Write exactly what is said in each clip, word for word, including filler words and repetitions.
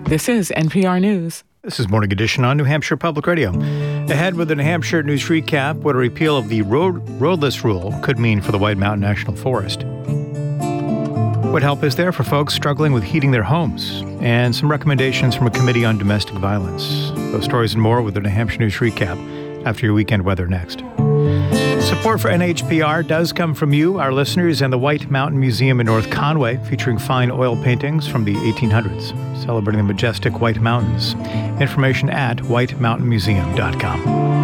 This is N P R News. This is Morning Edition on New Hampshire Public Radio. Ahead with the New Hampshire News Recap, what a repeal of the road, roadless rule could mean for the White Mountain National Forest. What help is there for folks struggling with heating their homes? And some recommendations from a committee on domestic violence. Those stories and more with the New Hampshire News Recap after your weekend weather next. Support for N H P R does come from you, our listeners, and the White Mountain Museum in North Conway, featuring fine oil paintings from the eighteen hundreds, celebrating the majestic White Mountains. Information at white mountain museum dot com.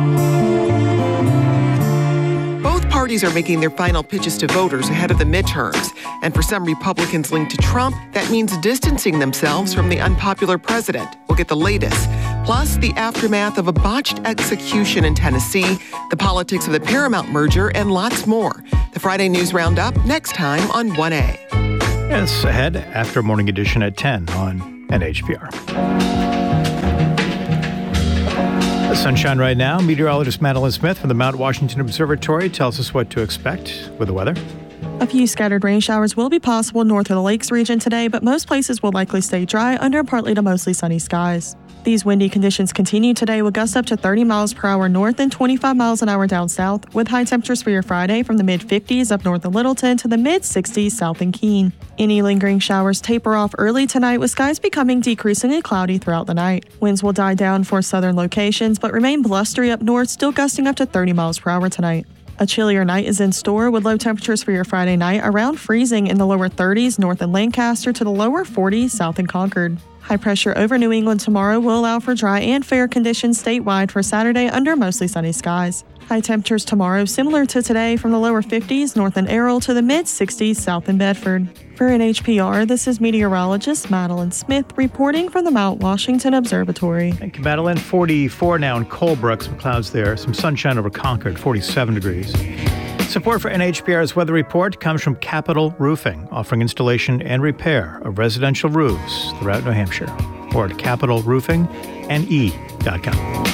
Both parties are making their final pitches to voters ahead of the midterms. And for some Republicans linked to Trump, that means distancing themselves from the unpopular president. We'll get the latest. Plus, the aftermath of a botched execution in Tennessee, the politics of the Paramount merger, and lots more. The Friday News Roundup next time on one A. Yes, ahead after Morning Edition at ten on N H P R. The sunshine right now. Meteorologist Madeline Smith from the Mount Washington Observatory tells us what to expect with the weather. A few scattered rain showers will be possible north of the Lakes region today, but most places will likely stay dry under partly to mostly sunny skies. These windy conditions continue today with gusts up to thirty miles per hour north and twenty-five miles an hour down south, with high temperatures for your Friday from the mid-fifties up north of Littleton to the mid-sixties south in Keene. Any lingering showers taper off early tonight, with skies becoming decreasingly cloudy throughout the night. Winds will die down for southern locations, but remain blustery up north, still gusting up to thirty miles per hour tonight. A chillier night is in store with low temperatures for your Friday night around freezing in the lower thirties north in Lancaster to the lower forties south in Concord. High pressure over New England tomorrow will allow for dry and fair conditions statewide for Saturday under mostly sunny skies. High temperatures tomorrow similar to today from the lower fifties north in Errol to the mid-sixties south in Bedford. For N H P R, this is meteorologist Madeline Smith reporting from the Mount Washington Observatory. Thank you, Madeline. forty-four now in Colebrook, some clouds there, some sunshine over Concord, forty-seven degrees. Support for N H P R's weather report comes from Capital Roofing, offering installation and repair of residential roofs throughout New Hampshire. Or at capital roofing n e dot com.